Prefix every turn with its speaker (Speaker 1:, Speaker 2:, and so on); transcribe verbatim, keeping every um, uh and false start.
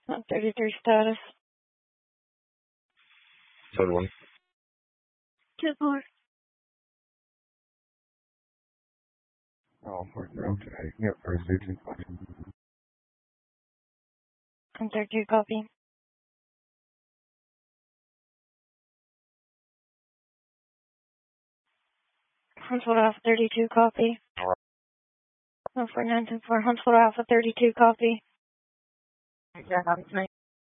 Speaker 1: one thirty-three status.
Speaker 2: Third one.
Speaker 1: two four.
Speaker 2: Oh, fourth row today. Yep, first agent.
Speaker 1: one thirty-two, copy. Huntsville Alpha thirty-two, copy. one four nine two four, Huntsville Alpha thirty-two, copy.